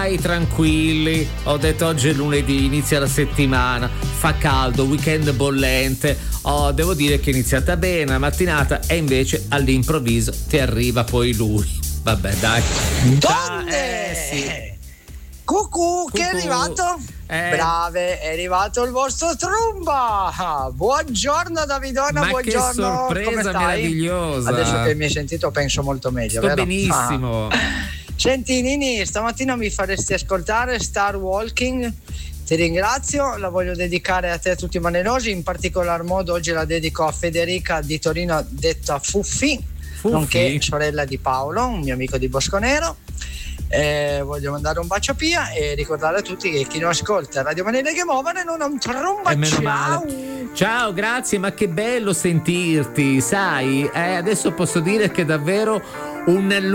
tranquilli, ho detto oggi è lunedì, inizia la settimana, fa caldo, weekend bollente, devo dire che è iniziata bene la mattinata e invece all'improvviso ti arriva poi lui. Vabbè, dai. Donne! Sì. Cucù, che è arrivato? Brave, è arrivato il vostro Trumba. Buongiorno Davidona, ma buongiorno. Che sorpresa come stai? meravigliosa. Adesso che mi hai sentito penso molto meglio. Sto vero? benissimo. Senti Nini, stamattina mi faresti ascoltare Star Walking. Ti ringrazio, la voglio dedicare a te e a tutti i manenosi, in particolar modo oggi la dedico a Federica di Torino, detta Fuffi, nonché sorella di Paolo, un mio amico di Bosconero. Voglio mandare un bacio a Pia e ricordare a tutti che chi non ascolta Radio Manele che muovere non ha un Trumba. Ciao. Ciao, grazie, ma che bello sentirti, sai, adesso posso dire che davvero un